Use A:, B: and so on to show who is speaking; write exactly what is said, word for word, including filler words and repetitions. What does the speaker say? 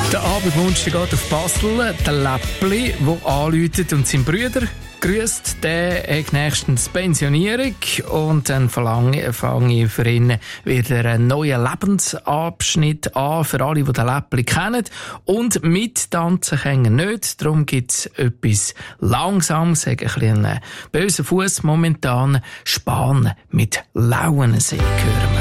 A: Der Abendwunsch geht auf Basel. Der Läppli, der anläutet und sein Brüder grüßt, der hat nächstens Pensionierung und dann fange ich für ihn wieder einen neuen Lebensabschnitt an, für alle, die den Läppli kennen. Und mittanzen können nicht, darum gibt es etwas Langsames, ein bisschen einen bösen Fuss momentan, Span mit Lauensee hören wir.